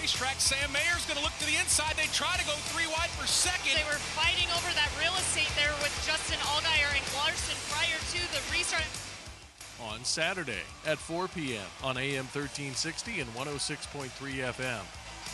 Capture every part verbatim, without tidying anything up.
racetrack. Sam Mayer's going to look to the inside. They try to go three wide for second. They were fighting over that real estate there with Justin Allgaier and Larson prior to the restart. On Saturday at four p.m. on A M thirteen sixty and one oh six point three F M.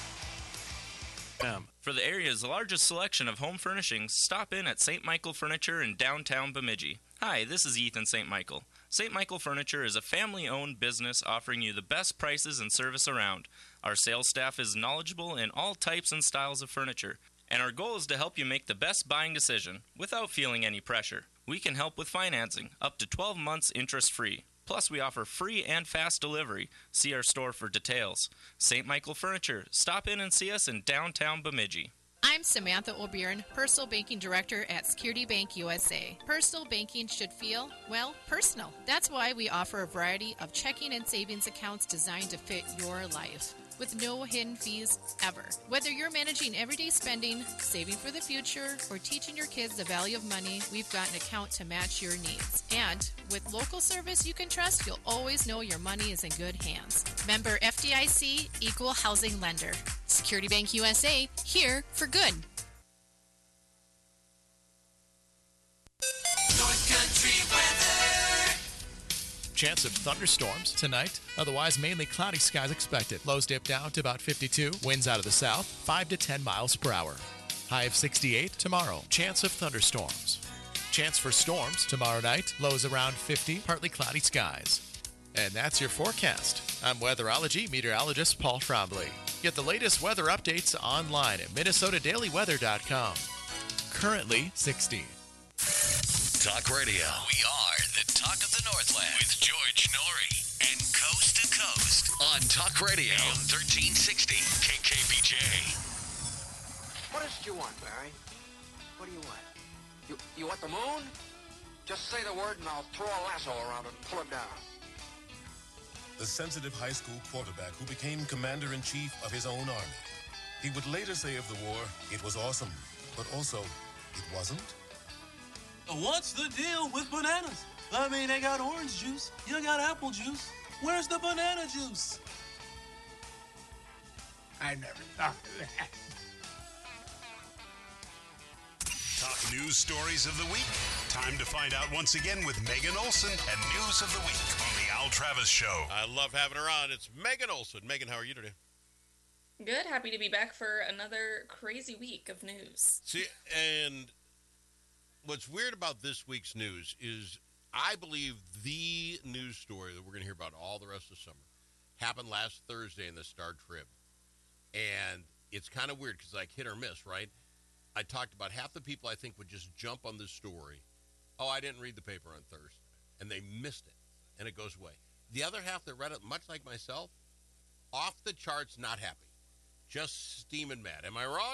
For the area's largest selection of home furnishings, stop in at Saint Michael Furniture in downtown Bemidji. Hi, this is Ethan Saint Michael. Saint Michael Furniture is a family-owned business offering you the best prices and service around. Our sales staff is knowledgeable in all types and styles of furniture, and our goal is to help you make the best buying decision without feeling any pressure. We can help with financing, up to twelve months interest-free. Plus, we offer free and fast delivery. See our store for details. Saint Michael Furniture. Stop in and see us in downtown Bemidji. I'm Samantha O'Byrne, Personal Banking Director at Security Bank U S A. Personal banking should feel, well, personal. That's why we offer a variety of checking and savings accounts designed to fit your life, with no hidden fees ever. Whether you're managing everyday spending, saving for the future, or teaching your kids the value of money, we've got an account to match your needs. And with local service you can trust, you'll always know your money is in good hands. Member F D I C, Equal Housing Lender. Security Bank U S A, here for good. North Country weather. Chance of thunderstorms tonight. Otherwise, mainly cloudy skies expected. Lows dip down to about fifty-two. Winds out of the south, five to ten miles per hour. High of sixty-eight tomorrow. Chance of thunderstorms. Chance for storms tomorrow night. Lows around fifty. Partly cloudy skies. And that's your forecast. I'm weatherology meteorologist Paul Trombley. Get the latest weather updates online at Minnesota Daily Weather dot com. Currently sixty. Talk Radio. We are the talk of the Northland with George Norrie and Coast to Coast on Talk Radio A M thirteen sixty K K B J. What is it you want, Barry? What do you want? You you want the moon? Just say the word and I'll throw a lasso around it and pull it down. The sensitive high school quarterback who became commander-in-chief of his own army. He would later say of the war, it was awesome, but also, it wasn't. What's the deal with bananas? I mean, they got orange juice, you got apple juice. Where's the banana juice? I never thought of that. Top news stories of the week. Time to find out once again with Megan Olson and News of the Week on the Al Travis Show. I love having her on. It's Megan Olson. Megan, how are you today? Good. Happy to be back for another crazy week of news. See, and what's weird about this week's news is I believe the news story that we're going to hear about all the rest of the summer happened last Thursday in the Star Trib. And it's kind of weird because like hit or miss, right? I talked about half the people I think would just jump on this story. Oh, I didn't read the paper on Thursday. And they missed it. And it goes away. The other half that read it, much like myself, off the charts, not happy. Just steaming mad. Am I wrong?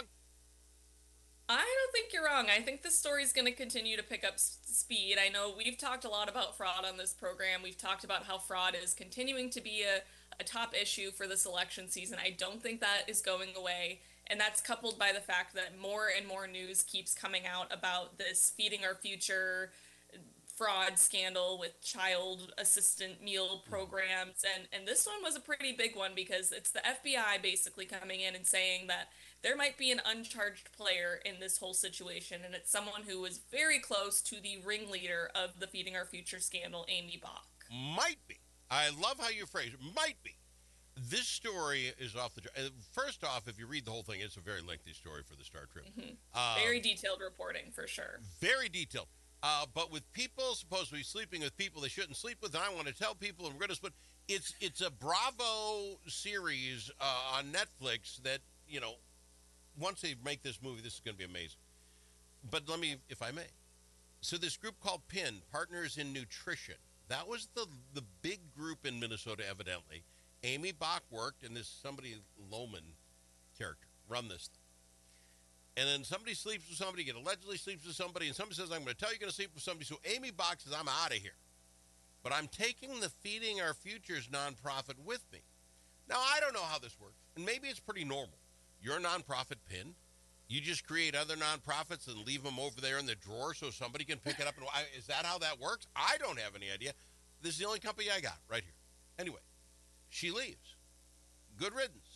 I don't think you're wrong. I think this story's going to continue to pick up s- speed. I know we've talked a lot about fraud on this program. We've talked about how fraud is continuing to be a, a top issue for this election season. I don't think that is going away. And that's coupled by the fact that more and more news keeps coming out about this Feeding Our Future fraud scandal with child assistant meal programs. And, and this one was a pretty big one because it's the F B I basically coming in and saying that there might be an uncharged player in this whole situation. And it's someone who was very close to the ringleader of the Feeding Our Future scandal, Amy Bach. Might be. I love how you phrase it. Might be. This story is off the uh, first off, if you read the whole thing, it's a very lengthy story for the Star Tribune. Mm-hmm. Um, very detailed reporting, for sure. Very detailed. Uh, but with people supposed to be sleeping with people they shouldn't sleep with, and I want to tell people, and we're going to split. It's it's a Bravo series uh, on Netflix that, you know, once they make this movie, this is going to be amazing. But let me, if I may. So this group called P I N, Partners in Nutrition, that was the the big group in Minnesota, evidently. Amy Bach worked, and this somebody, Lohman character, run this thing. And then somebody sleeps with somebody, get allegedly sleeps with somebody, and somebody says, I'm going to tell you you're going to sleep with somebody. So Amy Bach says, I'm out of here. But I'm taking the Feeding Our Futures nonprofit with me. Now, I don't know how this works, and maybe it's pretty normal. You're a nonprofit, P I N. You just create other nonprofits and leave them over there in the drawer so somebody can pick it up. And is that how that works? I don't have any idea. This is the only company I got right here. Anyway. She leaves. Good riddance.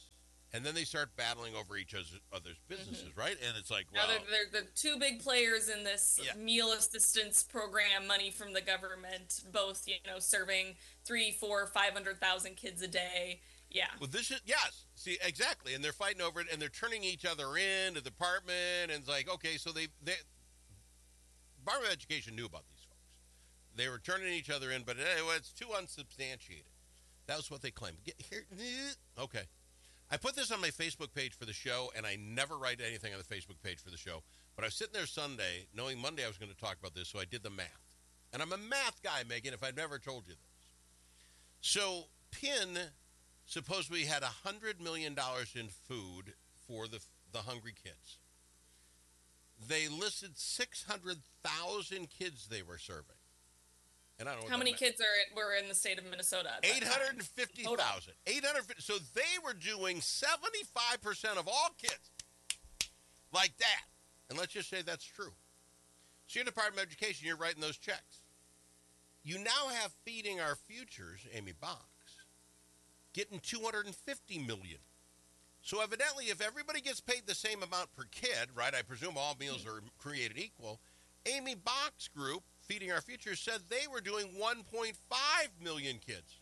And then they start battling over each other's businesses, mm-hmm. right? And it's like, now well, they're, they're the two big players in this yeah. meal assistance program, money from the government, both, you know, serving three, four, five hundred thousand kids a day. Yeah. Well, this is yes. See, exactly, and they're fighting over it, and they're turning each other in to the department, and it's like, okay, so they, they, Department of Education knew about these folks. They were turning each other in, but anyway, it's too unsubstantiated. That was what they claimed. Get here, okay. I put this on my Facebook page for the show, and I never write anything on the Facebook page for the show. But I was sitting there Sunday, knowing Monday I was going to talk about this, so I did the math. And I'm a math guy, Megan, if I'd never told you this. So Penn supposedly had one hundred million dollars in food for the the hungry kids. They listed six hundred thousand kids they were serving. And I don't know how many meant. kids are were in the state of Minnesota? eight hundred fifty thousand. eight hundred fifty. So they were doing seventy-five percent of all kids like that. And let's just say that's true. So you're Department of Education, you're writing those checks. You now have Feeding Our Futures, Amy Box, getting two hundred fifty million dollars. So evidently, if everybody gets paid the same amount per kid, right, I presume all meals are created equal, Amy Box Group, Feeding Our Future, said they were doing one point five million kids.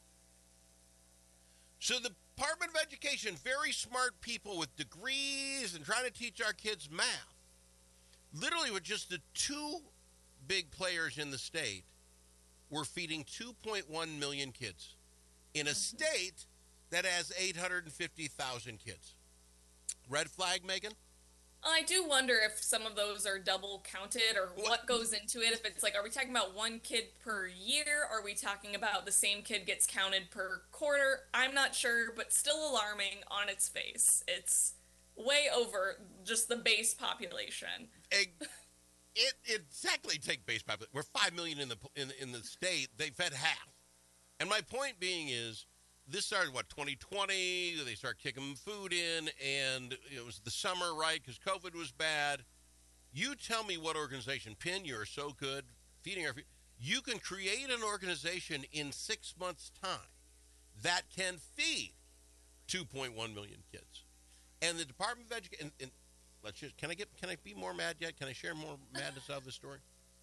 So the Department of Education, very smart people with degrees and trying to teach our kids math, literally with just the two big players in the state, were feeding two point one million kids in a state that has eight hundred fifty thousand kids. Red flag, Megan? I do wonder if some of those are double counted or what, what goes into it. If it's like, are we talking about one kid per year? Are we talking about the same kid gets counted per quarter? I'm not sure, but still alarming on its face. It's way over just the base population. It, it exactly take base population. We're five million in the in, in the state. They've fed half. And my point being is, this started, what, twenty twenty? They start kicking food in, and it was the summer, right, because COVID was bad. You tell me what organization, Penn, you are so good, Feeding Our Future. You can create an organization in six months' time that can feed two point one million kids. And the Department of Education, and, and let's just, can I get, can I be more mad yet? Can I share more madness out of this story?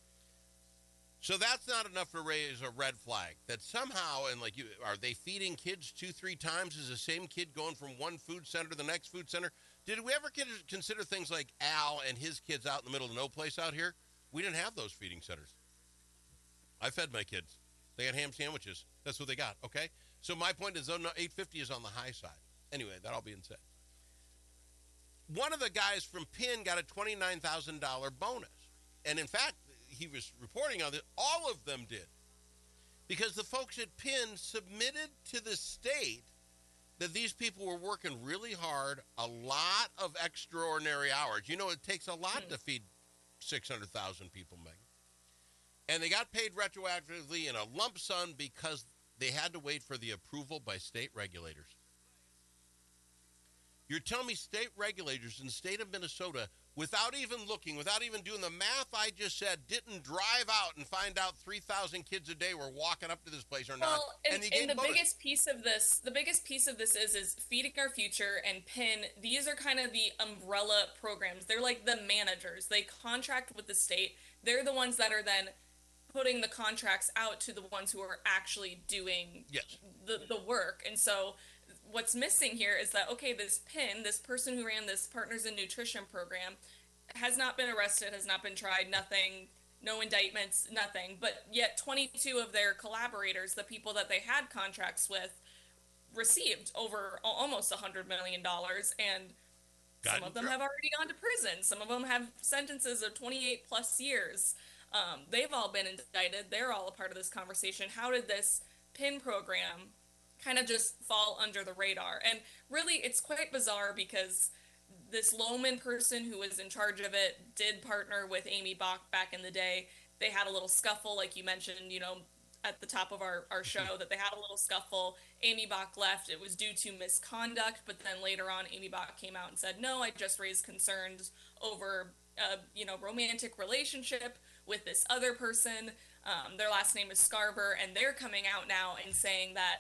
So that's not enough to raise a red flag. That somehow, and like you, are they feeding kids two, three times? Is the same kid going from one food center to the next food center? Did we ever consider things like Al and his kids out in the middle of no place out here? We didn't have those feeding centers. I fed my kids. They had ham sandwiches. That's what they got, okay? So my point is, oh, no, eight fifty is on the high side. Anyway, that all being said. One of the guys from Penn got a twenty-nine thousand dollars bonus. And in fact, he was reporting on it, all of them did. Because the folks at Penn submitted to the state that these people were working really hard, a lot of extraordinary hours. You know, it takes a lot mm. to feed six hundred thousand people, Megan. And they got paid retroactively in a lump sum because they had to wait for the approval by state regulators. You're telling me state regulators in the state of Minnesota, without even looking, without even doing the math I just said, didn't drive out and find out three thousand kids a day were walking up to this place or not. Well, and, and, and the bonus. biggest piece of this, the biggest piece of this is, is Feeding Our Future and Penn. These are kind of the umbrella programs. They're like the managers. They contract with the state. They're the ones that are then putting the contracts out to the ones who are actually doing yes. the, the work. And so what's missing here is that, okay, this Penn, this person who ran this Partners in Nutrition program, has not been arrested, has not been tried, nothing, no indictments, nothing. But yet twenty-two of their collaborators, the people that they had contracts with, received over almost one hundred million dollars. And Got some of them dr- have already gone to prison. Some of them have sentences of twenty-eight plus years. Um, they've all been indicted. They're all a part of this conversation. How did this Penn program kind of just fall under the radar? And really, it's quite bizarre because this Lohman person who was in charge of it did partner with Amy Bach back in the day. They had a little scuffle, like you mentioned, you know, at the top of our, our show, that they had a little scuffle. Amy Bach left. It was due to misconduct, but then later on, Amy Bach came out and said, no, I just raised concerns over, uh, you know, romantic relationship with this other person. Um, their last name is Scarver, and they're coming out now and saying that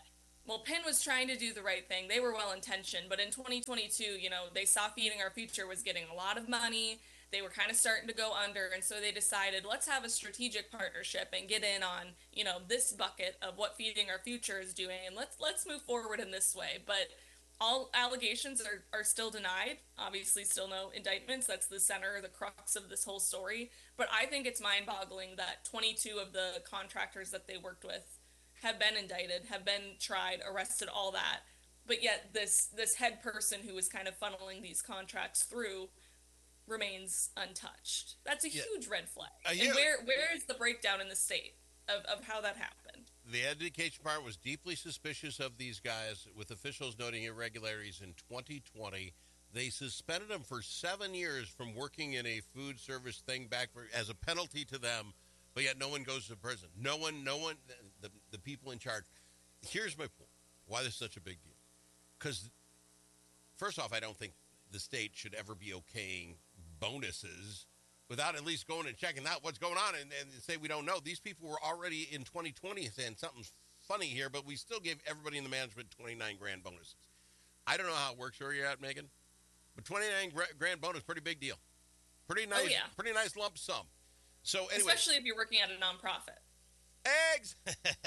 well, Penn was trying to do the right thing. They were well-intentioned, but in twenty twenty-two, you know, they saw Feeding Our Future was getting a lot of money. They were kind of starting to go under, and so they decided, let's have a strategic partnership and get in on, you know, this bucket of what Feeding Our Future is doing, and let's let's move forward in this way. But all allegations are, are still denied. Obviously, still no indictments. That's the center, the crux of this whole story. But I think it's mind-boggling that twenty-two of the contractors that they worked with have been indicted, have been tried, arrested, all that. But yet this this head person who was kind of funneling these contracts through remains untouched. That's a yeah. huge red flag. Uh, and yeah. where where is the breakdown in the state of, of how that happened? The education part was deeply suspicious of these guys, with officials noting irregularities in twenty twenty. They suspended them for seven years from working in a food service thing back for, as a penalty to them, but yet no one goes to prison. No one, no one, the, the people in charge. Here's my point, why this is such a big deal. Because, first off, I don't think the state should ever be okaying bonuses without at least going and checking out what's going on and, and say we don't know. These people were already in twenty twenty saying something's funny here, but we still gave everybody in the management twenty-nine grand bonuses. I don't know how it works where you're at, Megan, but twenty-nine grand bonus, pretty big deal. Pretty nice, oh, yeah. pretty nice lump sum. So anyway, especially if you're working at a nonprofit. Eggs,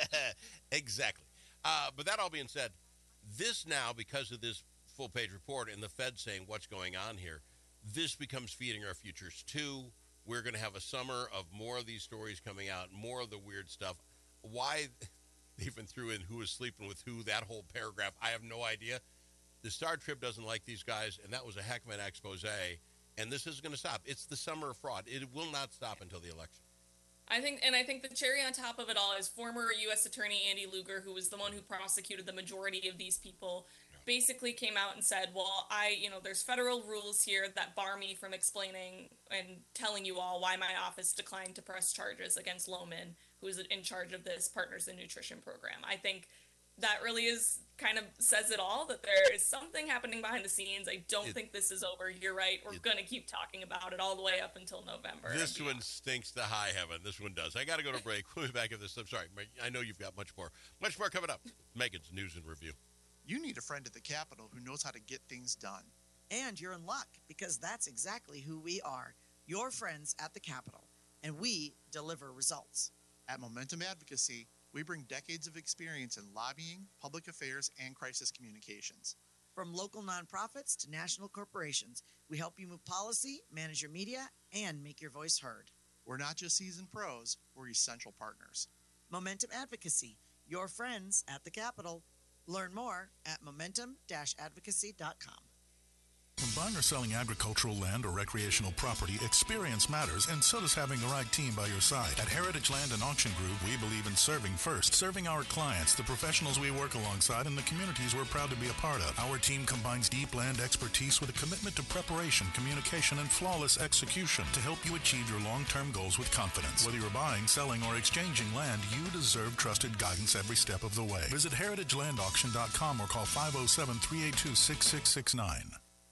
exactly. Uh, but that all being said, this now, because of this full-page report and the Fed saying what's going on here, this becomes Feeding Our Futures too. We're going to have a summer of more of these stories coming out, more of the weird stuff. Why they even threw in who was sleeping with who, that whole paragraph, I have no idea. The Star Trib doesn't like these guys, and that was a heck of an expose, and this isn't going to stop. It's the summer of fraud. It will not stop until the election. I think, and I think the cherry on top of it all is former U S Attorney Andy Lugar, who was the one who prosecuted the majority of these people, basically came out and said, well, I, you know, there's federal rules here that bar me from explaining and telling you all why my office declined to press charges against Lohman, who is in charge of this Partners in Nutrition program. I think that really is kind of says it all, that there is something happening behind the scenes. I don't it, think this is over. You're right. We're going to keep talking about it all the way up until November. This one stinks to high heaven. This one does. I got to go to break. We'll be back at this. I'm sorry. I know you've got much more. Much more coming up. Megan's News and Review. You need a friend at the Capitol who knows how to get things done. And you're in luck, because that's exactly who we are. Your friends at the Capitol. And we deliver results. At Momentum Advocacy, we bring decades of experience in lobbying, public affairs, and crisis communications. From local nonprofits to national corporations, we help you move policy, manage your media, and make your voice heard. We're not just seasoned pros, we're essential partners. Momentum Advocacy, your friends at the Capitol. Learn more at momentum dash advocacy dot com. When buying or selling agricultural land or recreational property, experience matters, and so does having the right team by your side. At Heritage Land and Auction Group, we believe in serving first, serving our clients, the professionals we work alongside, and the communities we're proud to be a part of. Our team combines deep land expertise with a commitment to preparation, communication, and flawless execution to help you achieve your long-term goals with confidence. Whether you're buying, selling, or exchanging land, you deserve trusted guidance every step of the way. Visit heritage land auction dot com or call five oh seven, three eight two, six six six nine.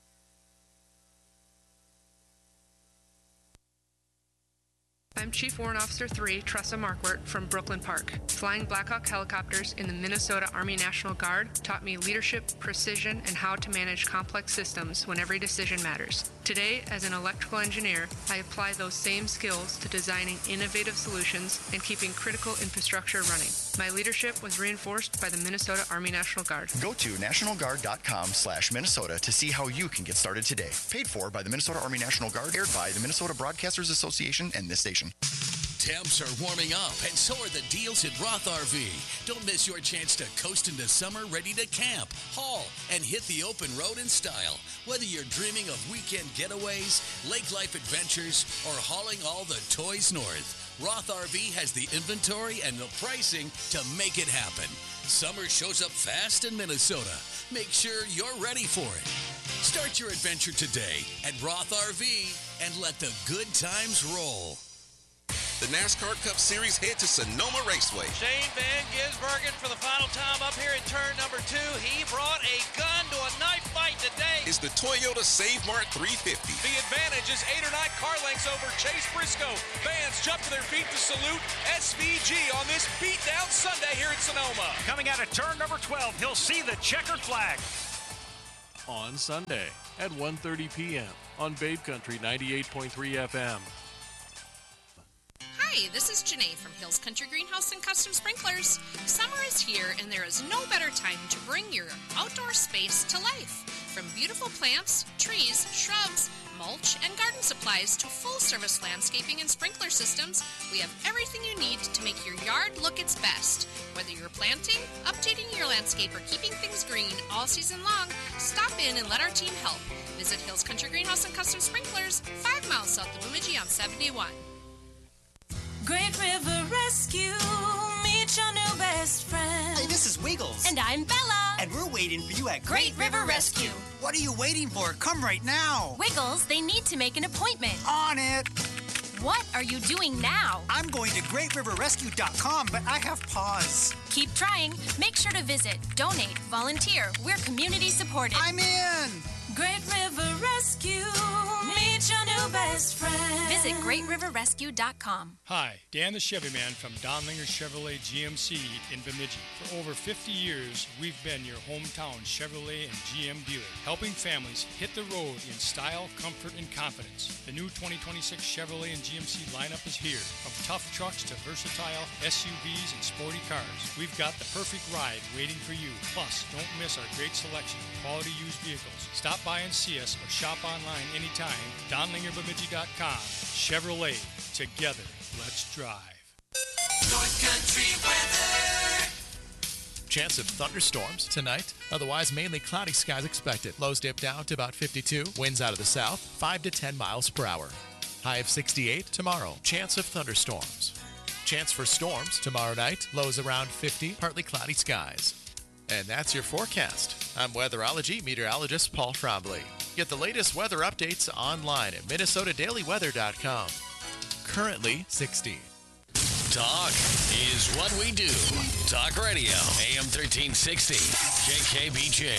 I'm Chief Warrant Officer three, Tressa Markwart from Brooklyn Park. Flying Black Hawk helicopters in the Minnesota Army National Guard taught me leadership, precision, and how to manage complex systems when every decision matters. Today, as an electrical engineer, I apply those same skills to designing innovative solutions and keeping critical infrastructure running. My leadership was reinforced by the Minnesota Army National Guard. Go to national guard dot com slash Minnesota to see how you can get started today. Paid for by the Minnesota Army National Guard, aired by the Minnesota Broadcasters Association and this station. Temps are warming up, and so are the deals at Roth R V. Don't miss your chance to coast into summer ready to camp, haul, and hit the open road in style. Whether you're dreaming of weekend getaways, lake life adventures, or hauling all the toys north, Roth R V has the inventory and the pricing to make it happen. Summer shows up fast in Minnesota. Make sure you're ready for it. Start your adventure today at Roth R V and let the good times roll. The NASCAR Cup Series head to Sonoma Raceway. Shane Van Gisbergen for the final time up here in turn number two. He brought a gun to a knife fight today. is the Toyota Save Mart three fifty. The advantage is eight or nine car lengths over Chase Briscoe. Fans jump to their feet to salute S V G on this beatdown Sunday here in Sonoma. Coming out of turn number twelve, he'll see the checkered flag. On Sunday at one thirty p.m. on Babe Country ninety-eight point three F M. Hi, this is Janae from Hills Country Greenhouse and Custom Sprinklers. Summer is here, and there is no better time to bring your outdoor space to life. From beautiful plants, trees, shrubs, mulch, and garden supplies to full-service landscaping and sprinkler systems, we have everything you need to make your yard look its best. Whether you're planting, updating your landscape, or keeping things green all season long, stop in and let our team help. Visit Hills Country Greenhouse and Custom Sprinklers, five miles south of Bemidji on seventy-one. Great River Rescue, meet your new best friend. Hey, this is Wiggles. And I'm Bella. And we're waiting for you at Great River Rescue. What are you waiting for? Come right now. Wiggles, they need to make an appointment. On it. What are you doing now? I'm going to great river rescue dot com, but I have pause. Keep trying. Make sure to visit, donate, volunteer. We're community supported. I'm in. Great River Rescue, meet your new best friend. Visit great river rescue dot com. Hi, Dan the Chevy Man from Donlinger Chevrolet G M C in Bemidji. For over fifty years, we've been your hometown Chevrolet and G M dealer, helping families hit the road in style, comfort, and confidence. The new twenty twenty-six Chevrolet and G M C lineup is here. From tough trucks to versatile S U Vs and sporty cars, we've got the perfect ride waiting for you. Plus, don't miss our great selection of quality used vehicles. Stop by and see us or shop online anytime. Donlinger Bemidji dot com. Chevrolet. Together, let's drive. North Country weather. Chance of thunderstorms tonight. Otherwise, mainly cloudy skies expected. Lows dip down to about fifty-two. Winds out of the south, five to ten miles per hour. High of sixty-eight tomorrow. Chance of thunderstorms. Chance for storms tomorrow night. Lows around fifty. Partly cloudy skies. And that's your forecast. I'm weatherology meteorologist Paul Frombley. Get the latest weather updates online at minnesota daily weather dot com. Currently sixty. Talk is what we do. Talk Radio, A M thirteen sixty, K K B J.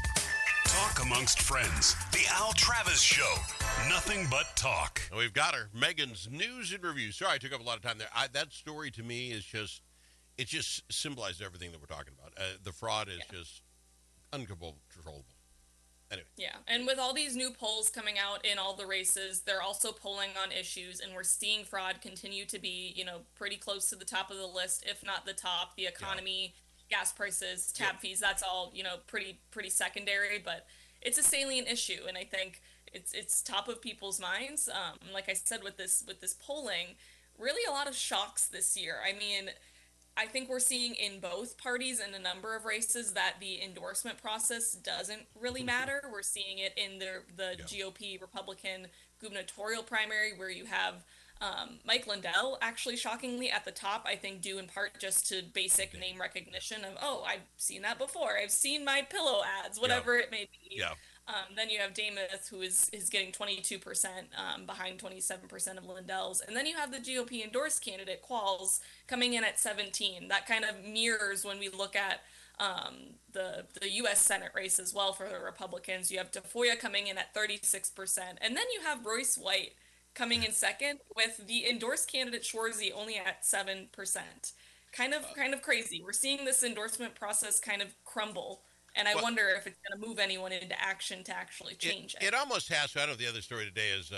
Talk amongst friends. The Al Travis Show. Nothing but talk. We've got her. Megan's news and review. Sorry, I took up a lot of time there. I, that story to me is just, it just symbolized everything that we're talking about. Uh, the fraud is yeah. just uncontrollable. Anyway. Yeah, and with all these new polls coming out in all the races, they're also polling on issues, and we're seeing fraud continue to be, you know, pretty close to the top of the list, if not the top. The economy, yeah. gas prices, tab yeah. fees, that's all, you know, pretty pretty secondary, but it's a salient issue, and I think it's it's top of people's minds. Um, like I said, with this with this polling, really a lot of shocks this year. I mean, I think we're seeing in both parties in a number of races that the endorsement process doesn't really matter. We're seeing it in the the yeah. G O P Republican gubernatorial primary, where you have um, Mike Lindell actually shockingly at the top, I think due in part just to basic name recognition of, oh, I've seen that before. I've seen my pillow ads, whatever yeah. it may be. Yeah. Um, then you have Damath, who is, is getting twenty-two percent um, behind twenty-seven percent of Lindell's. And then you have the G O P endorsed candidate, Qualls, coming in at seventeen. That kind of mirrors when we look at um, the the U S Senate race as well for the Republicans. You have Tafoya coming in at thirty-six percent. And then you have Royce White coming in second with the endorsed candidate Schwarzy only at seven percent. Kind of, kind of crazy. We're seeing this endorsement process kind of crumble. And I well, wonder if it's going to move anyone into action to actually change it. It, it almost has to. I don't know if the other story today is uh,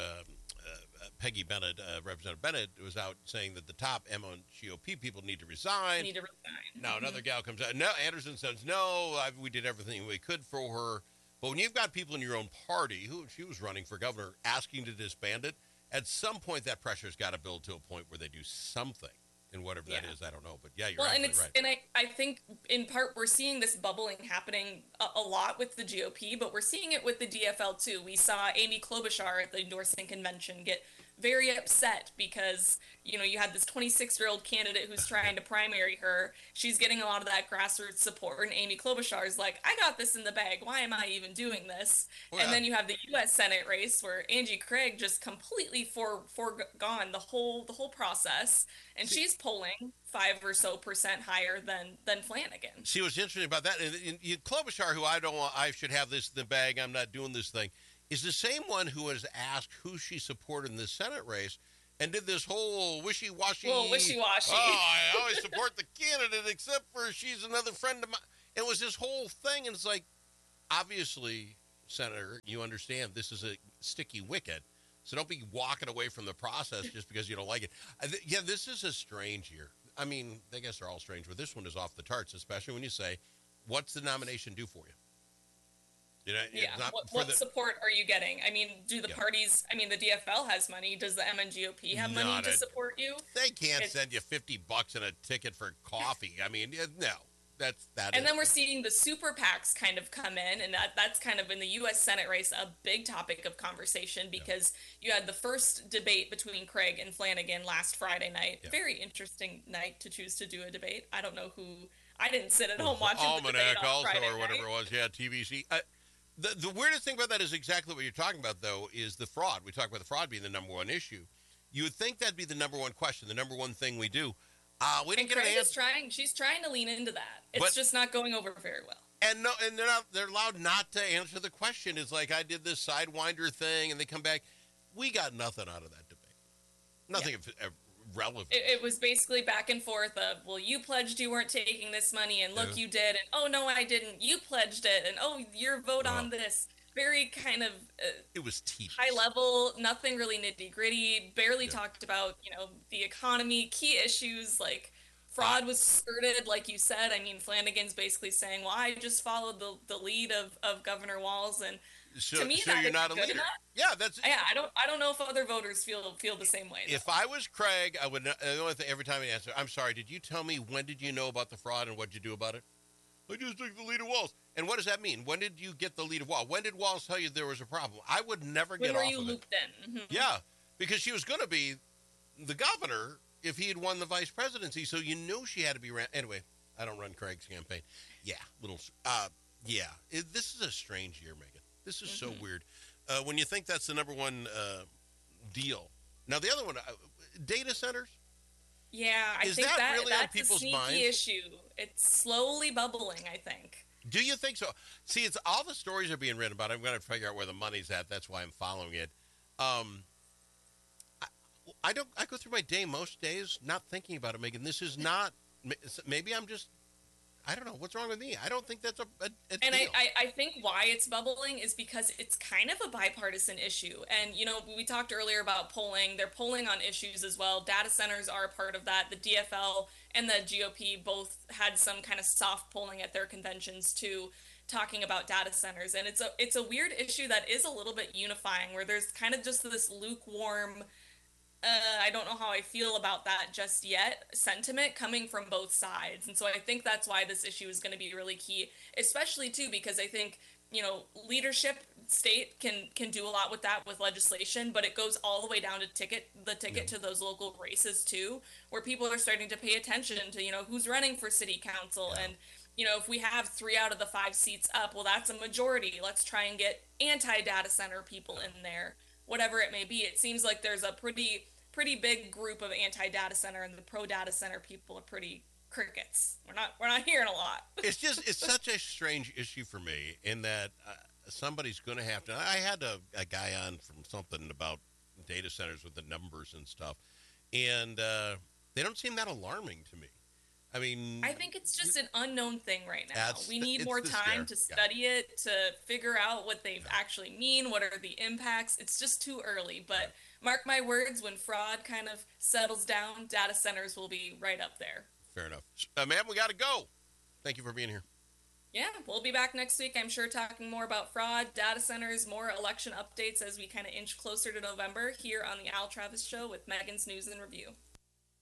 uh, Peggy Bennett, uh, Representative Bennett, was out saying that the top M O G O P people need to resign. Need to resign. Now mm-hmm. another gal comes out. No, Anderson says, no, I, we did everything we could for her. But when you've got people in your own party, who she was running for governor, asking to disband it, at some point that pressure's got to build to a point where they do something. And whatever yeah. that is, I don't know. But yeah, you're well, and it's right. and I, I think in part we're seeing this bubbling happening a, a lot with the G O P, but we're seeing it with the D F L too. We saw Amy Klobuchar at the endorsing convention get very upset because, you know, you had this twenty-six-year-old candidate who's trying to primary her. She's getting a lot of that grassroots support, and Amy Klobuchar is like, I got this in the bag. Why am I even doing this? Well, and then you have the U S Senate race where Angie Craig just completely for foregone the whole the whole process, and see, she's polling five or so percent higher than than Flanagan. See what's interesting about that? And, and, and Klobuchar, who I don't want, I should have this in the bag. I'm not doing this thing. Is the same one who was asked who she supported in the Senate race and did this whole wishy-washy. Well, wishy-washy. Oh, I always support the candidate except for she's another friend of mine. It was this whole thing, and it's like, obviously, Senator, you understand this is a sticky wicket, so don't be walking away from the process just because you don't like it. I th- yeah, this is a strange year. I mean, I guess they're all strange, but this one is off the charts, especially when you say, what's the nomination do for you? You know, yeah. What, what the, support are you getting? I mean, do the yeah. parties? I mean, the D F L has money. Does the M N G O P have money Not to a, support you? They can't it's, send you fifty bucks and a ticket for coffee. I mean, no, that's that. And then we're seeing the super PACs kind of come in, and that that's kind of in the U S Senate race a big topic of conversation because yeah. you had the first debate between Craig and Flanagan last Friday night. Yeah. Very interesting night to choose to do a debate. I don't know who. I didn't sit at home watching Almanac the debate on also Friday or whatever night. it was. Yeah, T V C. Uh, The the weirdest thing about that is exactly what you're talking about, though, is the fraud. We talk about the fraud being the number one issue. You would think that'd be the number one question, the number one thing we do. Uh, we didn't and get Craig an is trying. She's trying to lean into that. It's but, just not going over very well. And no, and they're not. They're allowed not to answer the question. It's like I did this sidewinder thing, and they come back. We got nothing out of that debate. Nothing yeah. of, relevant. It, it was basically back and forth of, well, you pledged you weren't taking this money, and look, yeah. you did, and oh no, I didn't. You pledged it, and oh, your vote wow. on this. Very kind of uh, it was tedious. High level, nothing really nitty gritty. Barely yeah. talked about you know the economy, key issues like fraud was skirted, like you said. I mean, Flanagan's basically saying, "Well, I just followed the, the lead of, of Governor Walz," and so, to me, so that you're not a good leader. Enough. Yeah, that's yeah. I don't I don't know if other voters feel feel the same way. Though. If I was Craig, I would. Not, the only thing every time he answer, I'm sorry. Did you tell me when did you know about the fraud and what did you do about it? I just took the lead of Walz. And what does that mean? When did you get the lead of Walz? When did Walz tell you there was a problem? I would never when get were off you of looped it. In? Mm-hmm. Yeah, because she was going to be the governor if he had won the vice presidency. So you knew she had to be ran. Anyway, I don't run Craig's campaign. Yeah, little. Uh, yeah, it, this is a strange year, Megan. This is mm-hmm. so weird. Uh, when you think that's the number one uh, deal. Now the other one, uh, data centers. Yeah, I is think that, that really that's on people's a sneaky minds? issue. It's slowly bubbling, I think. Do you think so? See, it's all the stories are being written about. I'm going to figure out where the money's at. That's why I'm following it. Um, I, I don't. I go through my day most days not thinking about it, Megan. This is not. Maybe I'm just. I don't know what's wrong with me. I don't think that's a. a, a and deal. I, I, I think why it's bubbling is because it's kind of a bipartisan issue. And you know, we talked earlier about polling. They're polling on issues as well. Data centers are a part of that. The D F L and the G O P both had some kind of soft polling at their conventions too, talking about data centers. And it's a it's a weird issue that is a little bit unifying, where there's kind of just this lukewarm. Uh, I don't know how I feel about that just yet, sentiment coming from both sides. And so I think that's why this issue is going to be really key, especially too, because I think, you know, leadership state can, can do a lot with that with legislation, but it goes all the way down to ticket, the ticket yeah. to those local races too, where people are starting to pay attention to, you know, who's running for city council. Yeah. And, you know, if we have three out of the five seats up, well, that's a majority. Let's try and get anti-data center people in there. Whatever it may be, it seems like there's a pretty pretty big group of anti-data center, and the pro-data center people are pretty crickets. We're not we're not hearing a lot. It's just it's such a strange issue for me in that uh, somebody's going to have to. I had a, a guy on from something about data centers with the numbers and stuff, and uh, they don't seem that alarming to me. I mean, I think it's just an unknown thing right now. That's we the, need more time scare. to study yeah. it, to figure out what they yeah. actually mean, what are the impacts. It's just too early, but yeah. mark my words, when fraud kind of settles down, data centers will be right up there. Fair enough. Uh, ma'am, we got to go. Thank you for being here. Yeah, we'll be back next week, I'm sure, talking more about fraud, data centers, more election updates as we kind of inch closer to November here on the Al Travis Show with Megan's News and Review.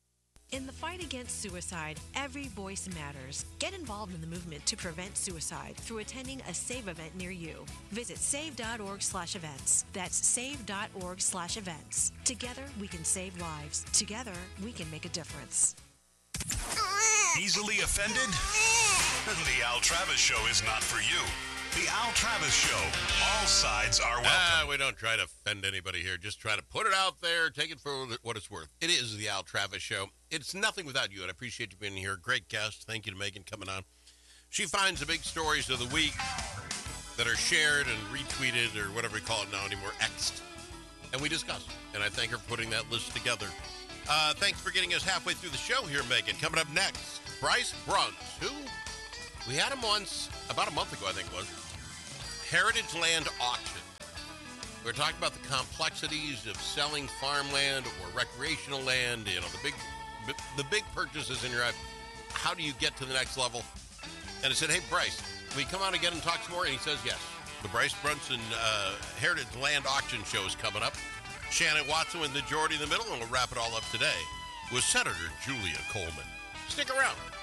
In the fight against suicide, every voice matters. Get involved in the movement to prevent suicide through attending a SAVE event near you. Visit save.org slash events. That's save.org slash events. Together, we can save lives. Together, we can make a difference. Easily offended? The Al Travis Show is not for you. The Al Travis Show. All sides are welcome. Ah, we don't try to offend anybody here. Just try to put it out there, take it for what it's worth. It is the Al Travis Show. It's nothing without you, and I appreciate you being here. Great guest. Thank you to Megan coming on. She finds the big stories of the week that are shared and retweeted, or whatever we call it now anymore, X'd, and we discuss. And I thank her for putting that list together. Uh, thanks for getting us halfway through the show here, Megan. Coming up next, Bryce Bruns, who we had him once, about a month ago, I think it was. Heritage Land Auction. We were talking about the complexities of selling farmland or recreational land, you know, the big the big purchases in your life. How do you get to the next level? And I said, hey, Bryce, will you come on again and talk some more? And he says yes. The Bryce Brunson uh, Heritage Land Auction Show is coming up. Shannon Watson with the majority in the middle, and we'll wrap it all up today with Senator Julia Coleman. Stick around.